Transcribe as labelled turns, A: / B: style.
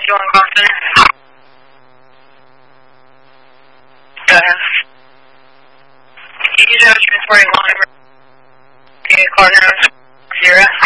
A: 51 Compton. Go ahead. You are transporting line. Car 0.